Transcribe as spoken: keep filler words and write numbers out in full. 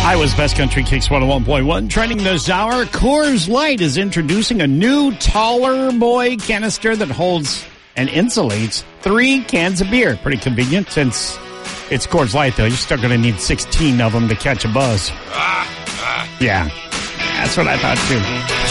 Iowa's Best Country Kicks one oh one point one. Trending this hour, Coors Light is introducing a new taller boy canister that holds and insulates three cans of beer. Pretty convenient since it's Coors Light, though. You're still going to need sixteen of them to catch a buzz. Yeah, that's what I thought, too.